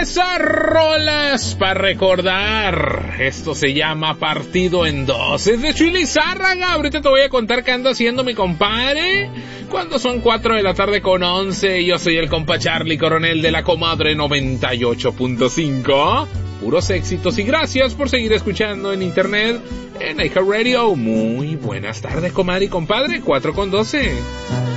esas rolas para recordar. Esto se llama Partido en Dos. Es de Chuy Lizárraga. Ahorita te voy a contar qué anda haciendo mi compadre. Cuando son 4 de la tarde con 11, yo soy el compa Charlie Coronel de la Comadre 98.5. Puros éxitos y gracias por seguir escuchando en internet en iHeartRadio. Muy buenas tardes, comadre y compadre. 4 con 12.